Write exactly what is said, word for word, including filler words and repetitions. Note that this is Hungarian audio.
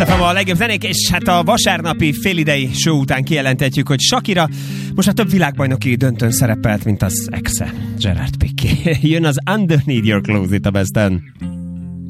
ef em a legjobb zenék, és hát a vasárnapi félidei show után kijelentetjük, hogy Shakira most a több világbajnoki döntőn szerepelt, mint az exe, Gerard Piqué. Jön az Underneath Your Clothes itt a Besten.